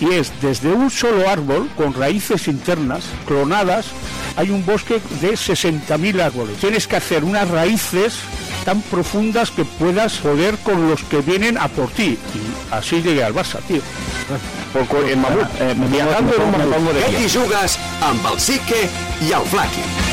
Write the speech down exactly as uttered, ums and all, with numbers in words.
y es desde un solo árbol con raíces internas clonadas, hay un bosque de sesenta mil árboles. Tienes que hacer unas raíces tan profundas que puedas poder con los que vienen a por ti, y así llegué al Barça, tío. Poco el mamut, eh, viajando en un mamut. Aquí jugues amb el Sique i el Flaqui.